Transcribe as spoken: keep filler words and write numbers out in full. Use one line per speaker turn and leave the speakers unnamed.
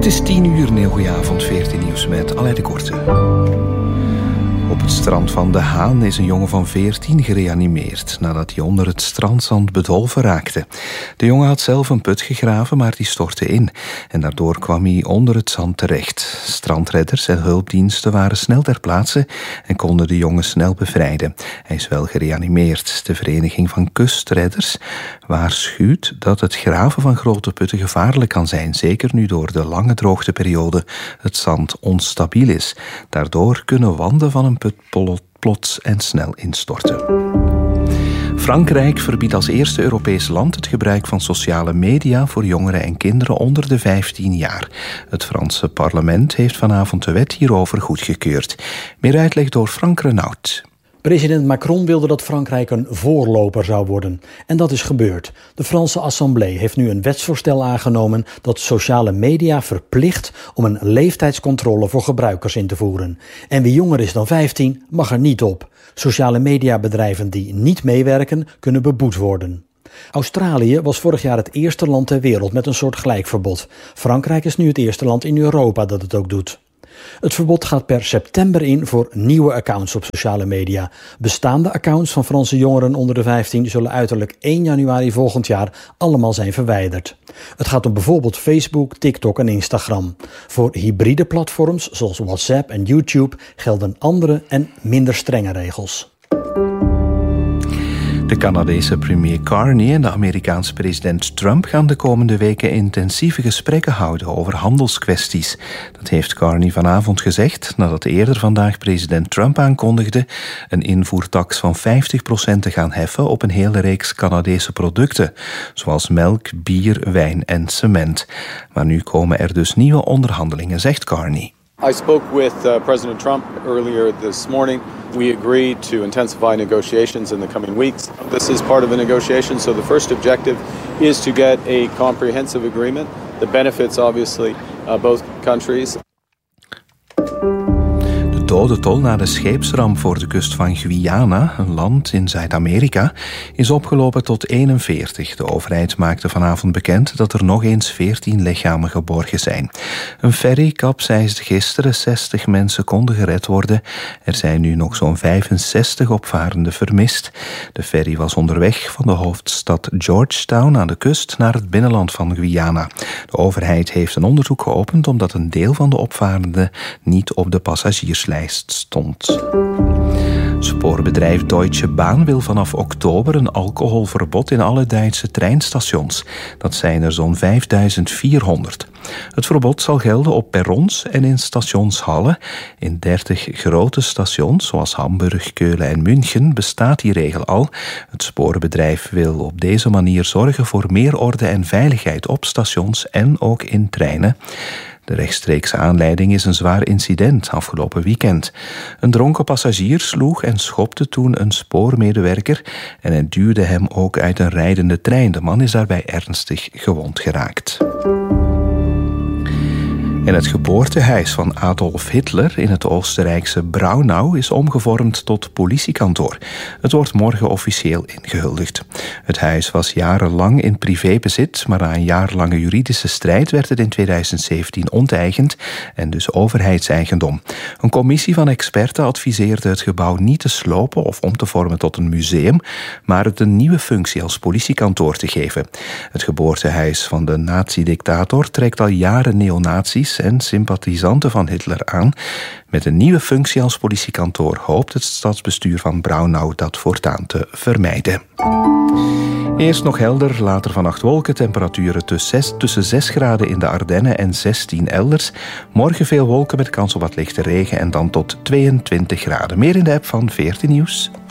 Het is tien uur, een heel goeie avond, veertien nieuws met Alain de Korte. Op het strand van De Haan is een jongen van veertien gereanimeerd nadat hij onder het strandzand bedolven raakte. De jongen had zelf een put gegraven, maar die stortte in en daardoor kwam hij onder het zand terecht. Strandredders en hulpdiensten waren snel ter plaatse en konden de jongen snel bevrijden. Hij is wel gereanimeerd. De Vereniging van Kustredders waarschuwt dat het graven van grote putten gevaarlijk kan zijn, zeker nu door de lange droogteperiode het zand onstabiel is. Daardoor kunnen wanden van een put plots en snel instorten. Frankrijk verbiedt als eerste Europees land het gebruik van sociale media voor jongeren en kinderen onder de vijftien jaar. Het Franse parlement heeft vanavond de wet hierover goedgekeurd. Meer uitleg door Frank Renaud.
President Macron wilde dat Frankrijk een voorloper zou worden. En dat is gebeurd. De Franse Assemblée heeft nu een wetsvoorstel aangenomen dat sociale media verplicht om een leeftijdscontrole voor gebruikers in te voeren. En wie jonger is dan vijftien mag er niet op. Sociale mediabedrijven die niet meewerken kunnen beboet worden. Australië was vorig jaar het eerste land ter wereld met een soortgelijk verbod. Frankrijk is nu het eerste land in Europa dat het ook doet. Het verbod gaat per september in voor nieuwe accounts op sociale media. Bestaande accounts van Franse jongeren onder de vijftien zullen uiterlijk één januari volgend jaar allemaal zijn verwijderd. Het gaat om bijvoorbeeld Facebook, TikTok en Instagram. Voor hybride platforms zoals WhatsApp en YouTube gelden andere en minder strenge regels.
De Canadese premier Carney en de Amerikaanse president Trump gaan de komende weken intensieve gesprekken houden over handelskwesties. Dat heeft Carney vanavond gezegd nadat eerder vandaag president Trump aankondigde een invoertaks van vijftig procent te gaan heffen op een hele reeks Canadese producten, zoals melk, bier, wijn en cement. Maar nu komen er dus nieuwe onderhandelingen, zegt Carney.
I spoke with uh, President Trump earlier this morning. We agreed to intensify negotiations in the coming weeks. This is part of a negotiation, so the first objective is to get a comprehensive agreement that benefits, obviously, uh, both countries.
De dodentol na de scheepsramp voor de kust van Guyana, een land in Zuid-Amerika, is opgelopen tot eenenveertig. De overheid maakte vanavond bekend dat er nog eens veertien lichamen geborgen zijn. Een ferry kapseisde gisteren, zestig mensen konden gered worden. Er zijn nu nog zo'n vijfenzestig opvarenden vermist. De ferry was onderweg van de hoofdstad Georgetown aan de kust naar het binnenland van Guyana. De overheid heeft een onderzoek geopend omdat een deel van de opvarenden niet op de passagierslijst stond. Spoorbedrijf Deutsche Bahn wil vanaf oktober een alcoholverbod in alle Duitse treinstations. Dat zijn er zo'n vijfduizend vierhonderd. Het verbod zal gelden op perrons en in stationshallen. In dertig grote stations, zoals Hamburg, Keulen en München, bestaat die regel al. Het spoorbedrijf wil op deze manier zorgen voor meer orde en veiligheid op stations en ook in treinen. De rechtstreekse aanleiding is een zwaar incident afgelopen weekend. Een dronken passagier sloeg en schopte toen een spoormedewerker en hij duwde hem ook uit een rijdende trein. De man is daarbij ernstig gewond geraakt. En het geboortehuis van Adolf Hitler in het Oostenrijkse Braunau is omgevormd tot politiekantoor. Het wordt morgen officieel ingehuldigd. Het huis was jarenlang in privébezit, maar na een jarenlange juridische strijd werd het in tweeduizend zeventien onteigend en dus overheidseigendom. Een commissie van experten adviseerde het gebouw niet te slopen of om te vormen tot een museum, maar het een nieuwe functie als politiekantoor te geven. Het geboortehuis van de nazi-dictator trekt al jaren neonazies en sympathisanten van Hitler aan. Met een nieuwe functie als politiekantoor hoopt het stadsbestuur van Braunau dat voortaan te vermijden. Eerst nog helder, later vannacht wolken, temperaturen tussen zes graden in de Ardennen en zestien elders. Morgen veel wolken met kans op wat lichte regen en dan tot tweeëntwintig graden. Meer in de app van veertien Nieuws.